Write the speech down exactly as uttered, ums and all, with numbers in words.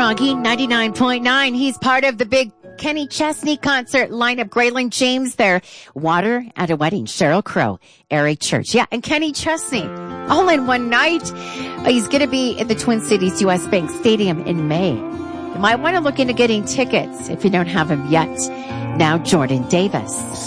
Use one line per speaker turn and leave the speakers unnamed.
Froggy ninety-nine point nine. He's part of the big Kenny Chesney concert lineup. Grayling James there. Water at a Wedding. Sheryl Crow. Eric Church. Yeah, and Kenny Chesney. All in one night. Uh, he's going to be at the Twin Cities U S Bank Stadium in May. You might want to look into getting tickets if you don't have them yet. Now, Jordan Davis.